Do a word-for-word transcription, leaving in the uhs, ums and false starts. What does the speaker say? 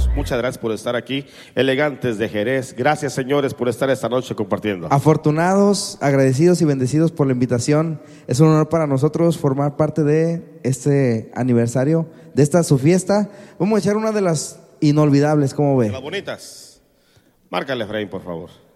muchas gracias por estar aquí. Elegantes de Jerez, gracias señores por estar esta noche compartiendo. Afortunados, agradecidos y bendecidos por la invitación. Es un honor para nosotros formar parte de este aniversario, de esta su fiesta. Vamos a echar una de las inolvidables, ¿cómo ve? De las bonitas. Márcale, Efraín, por favor.